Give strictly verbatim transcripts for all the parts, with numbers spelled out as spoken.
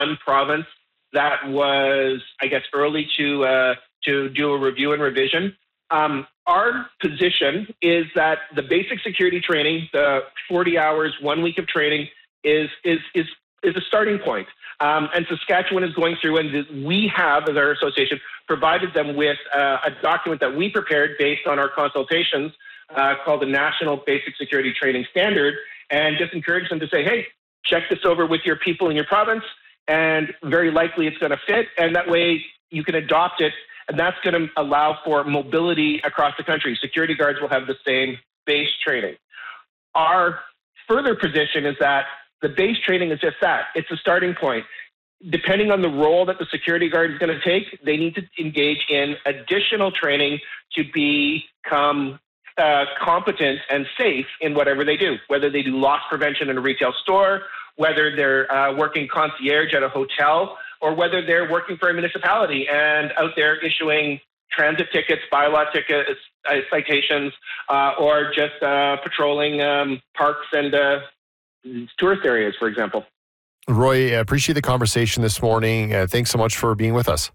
one province that was, I guess, early to uh, to do a review and revision. Um, our position is that the basic security training, the forty hours, one week of training, is is is is a starting point. Um, and Saskatchewan is going through, and we have, as our association, provided them with uh, a document that we prepared based on our consultations uh, called the National Basic Security Training Standard, and just encourage them to say, hey, check this over with your people in your province, and very likely it's going to fit, and that way you can adopt it, and that's going to allow for mobility across the country. Security guards will have the same base training. Our further position is that the base training is just that. It's a starting point. Depending on the role that the security guard is going to take, they need to engage in additional training to become uh, competent and safe in whatever they do, whether they do loss prevention in a retail store, whether they're uh, working concierge at a hotel, or whether they're working for a municipality and out there issuing transit tickets, bylaw tickets, uh, citations, uh, or just uh, patrolling um, parks and uh, tourist areas, for example. Roy, I appreciate the conversation this morning. Uh, thanks so much for being with us.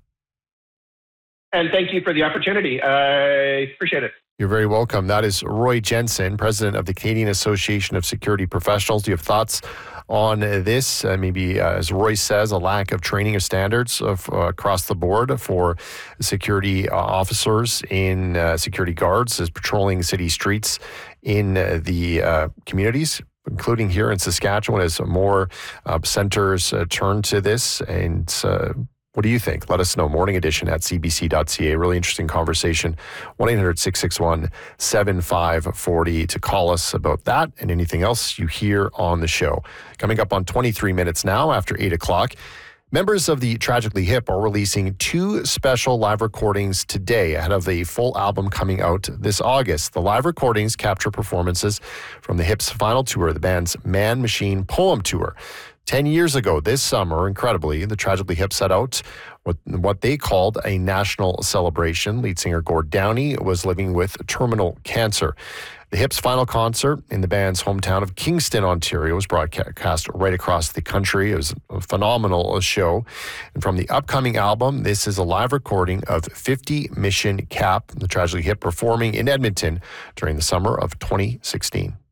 And thank you for the opportunity. I appreciate it. You're very welcome. That is Roy Jensen, president of the Canadian Association of Security Professionals. Do you have thoughts on this? Uh, maybe, uh, as Roy says, a lack of training of standards of, uh, across the board for security uh, officers in uh, security guards as patrolling city streets in uh, the uh, communities, including here in Saskatchewan, as more uh, centers uh, turn to this. And uh, what do you think? Let us know. Morning Edition at c b c dot c a. Really interesting conversation. one eight hundred six six one seven five four zero to call us about that and anything else you hear on the show. Coming up on twenty-three minutes now after eight o'clock. Members of the Tragically Hip are releasing two special live recordings today ahead of the full album coming out this August. The live recordings capture performances from the Hip's final tour, the band's Man Machine Poem Tour. Ten years ago this summer, incredibly, the Tragically Hip set out what, what they called a national celebration. Lead singer Gord Downie was living with terminal cancer. The Hip's final concert in the band's hometown of Kingston, Ontario, was broadcast right across the country. It was a phenomenal show. And from the upcoming album, this is a live recording of fifty Mission Cap, the Tragically Hip, performing in Edmonton during the summer of twenty sixteen.